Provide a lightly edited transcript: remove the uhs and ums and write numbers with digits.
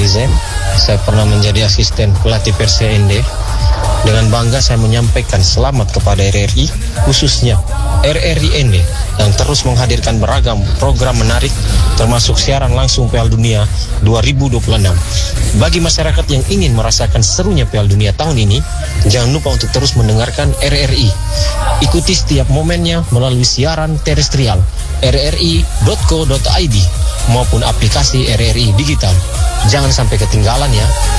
Fendi Zen. Saya pernah menjadi asisten pelatih Persija ND. Dengan bangga saya menyampaikan selamat kepada RRI, khususnya RRI ND yang terus menghadirkan beragam program menarik termasuk siaran langsung Piala Dunia 2026. Bagi masyarakat yang ingin merasakan serunya Piala Dunia tahun ini, jangan lupa untuk terus mendengarkan RRI. Ikuti setiap momennya melalui siaran terestrial rri.co.id maupun aplikasi RRI Digital. Jangan sampai ketinggalan ya.